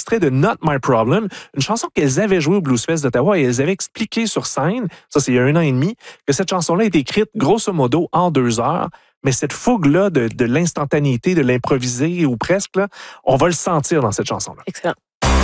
extrait de Not My Problem, une chanson qu'elles avaient jouée au Bluesfest d'Ottawa et elles avaient expliqué sur scène, ça c'est il y a 1 an et demi, que cette chanson-là est écrite grosso modo en 2 heures. Mais cette fougue-là de l'instantanéité, de l'improvisé ou presque, là, on va le sentir dans cette chanson-là. Excellent.